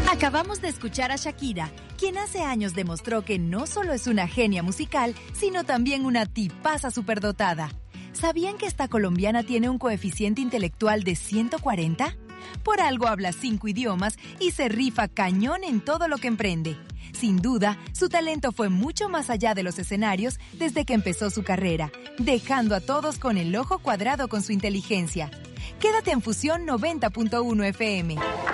Acabamos de escuchar a Shakira, quien hace años demostró que no solo es una genia musical, sino también una tipaza superdotada. ¿Sabían que esta colombiana tiene un coeficiente intelectual de 140? Por algo habla 5 idiomas y se rifa cañón en todo lo que emprende. Sin duda, su talento fue mucho más allá de los escenarios desde que empezó su carrera, dejando a todos con el ojo cuadrado con su inteligencia. Quédate en Fusión 90.1 FM.